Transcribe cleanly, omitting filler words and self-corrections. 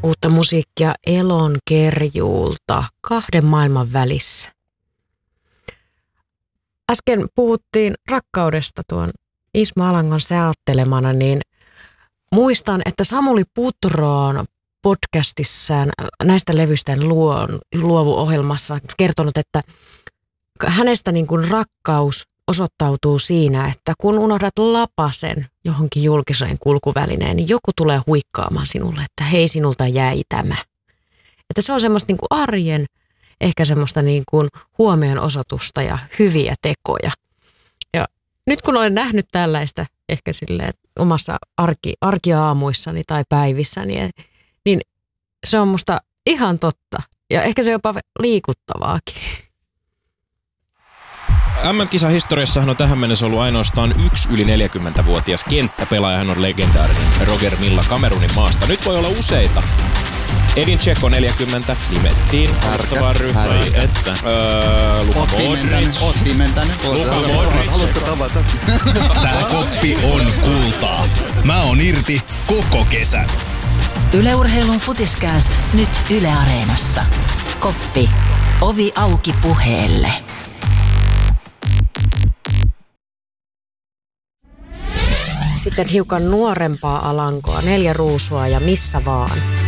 uutta musiikkia Elon Kerjuulta Kahden maailman välissä. Äsken puhuttiin rakkaudesta tuon Ismo Alangon säälttelemana, niin muistan, että Samuli Putroon podcastissaan näistä levyistä luovu-ohjelmassa kertonut, että hänestä niin kuin rakkaus osoittautuu siinä, että kun unohdat lapasen johonkin julkiseen kulkuvälineen, niin joku tulee huikkaamaan sinulle, että hei, sinulta jäi tämä. Että se on semmoista niin kuin arjen, ehkä semmoista niin kuin huomion osoitusta ja hyviä tekoja. Ja nyt kun olen nähnyt tällaista ehkä silleen omassa arkiaamuissani tai päivissäni, niin se on musta ihan totta. Ja ehkä se jopa liikuttavaakin. MM-kisahistoriassahan on tähän mennessä ollut ainoastaan yksi yli 40-vuotias kenttäpelaaja. Hän on legendaarinen Roger Milla Kamerunin maasta. Nyt voi olla useita. Edin Dzeko 40 nimettiin vastaavaan ryhmään. Luka Modric. Luka Modric. Haluatko tavata? Tää koppi on kultaa. Mä oon irti koko kesän. Yle Urheilun Futiskääst nyt Yle Areenassa. Koppi. Ovi auki puheelle. Sitten hiukan nuorempaa Alankoa, 4 ruusua ja missä vaan.